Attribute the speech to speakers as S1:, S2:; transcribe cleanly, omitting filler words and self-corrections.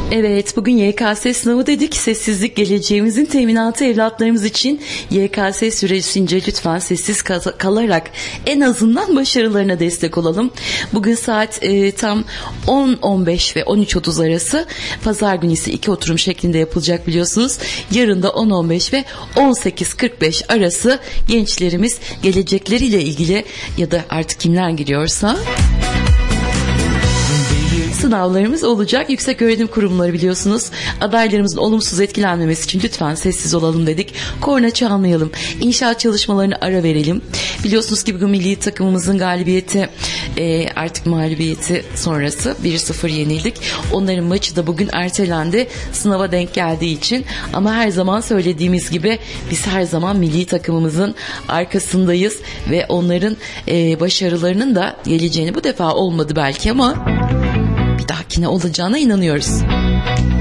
S1: Evet, bugün YKS sınavı dedik. Sessizlik geleceğimizin teminatı evlatlarımız için. YKS süresince lütfen sessiz kalarak en azından başarılarına destek olalım. Bugün saat tam 10.15 ve 13.30 arası pazar günü ise 2 oturum şeklinde yapılacak biliyorsunuz. Yarın da 10.15 ve 18.45 arası gençlerimiz gelecekleriyle ilgili ya da artık kimler giriyorsa sınavlarımız olacak. Yükseköğretim kurumları biliyorsunuz. Adaylarımızın olumsuz etkilenmemesi için lütfen sessiz olalım dedik. Korna çalmayalım. İnşaat çalışmalarını ara verelim. Biliyorsunuz ki bugün milli takımımızın galibiyeti artık mağlubiyeti sonrası 1-0 yenildik. Onların maçı da bugün ertelendi. Sınava denk geldiği için. Ama her zaman söylediğimiz gibi biz her zaman milli takımımızın arkasındayız ve onların başarılarının da geleceğini bu defa olmadı belki ama bir dahakine olacağına inanıyoruz.